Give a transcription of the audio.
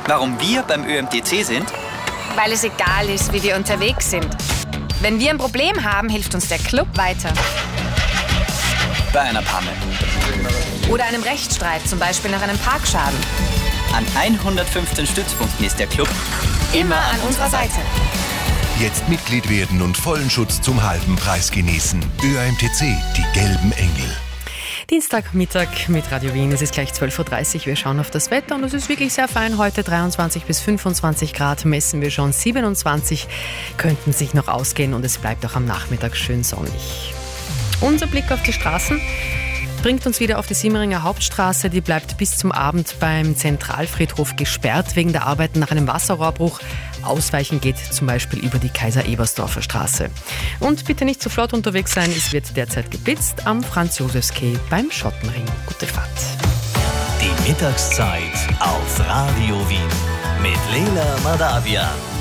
Warum wir beim ÖMTC sind? Weil es egal ist, wie wir unterwegs sind. Wenn wir ein Problem haben, hilft uns der Club weiter. Bei einer Panne. Oder einem Rechtsstreit, zum Beispiel nach einem Parkschaden. An 115 Stützpunkten ist der Club Immer an unserer Seite. Jetzt Mitglied werden und vollen Schutz zum halben Preis genießen. ÖAMTC, die gelben Engel. Dienstagmittag mit Radio Wien. Es ist gleich 12.30 Uhr. Wir schauen auf das Wetter und es ist wirklich sehr fein. Heute 23 bis 25 Grad, messen wir schon 27, könnten sich noch ausgehen und es bleibt auch am Nachmittag schön sonnig. Unser Blick auf die Straßen bringt uns wieder auf die Simmeringer Hauptstraße. Die bleibt bis zum Abend beim Zentralfriedhof gesperrt wegen der Arbeiten nach einem Wasserrohrbruch. Ausweichen geht zum Beispiel über die Kaiser-Ebersdorfer Straße. Und bitte nicht zu flott unterwegs sein, es wird derzeit geblitzt am Franz-Josefs-Quai beim Schottenring. Gute Fahrt. Die Mittagszeit auf Radio Wien mit Leila Madavian.